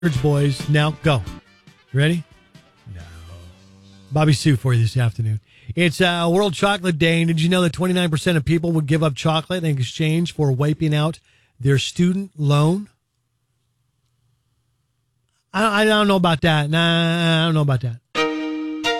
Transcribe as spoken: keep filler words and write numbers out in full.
Boys, now go. Ready? No. Bobby Sue for you this afternoon. It's uh, World Chocolate Day, and did you know that twenty-nine percent of people would give up chocolate in exchange for wiping out their student loan? I, I don't know about that. Nah, I don't know about that.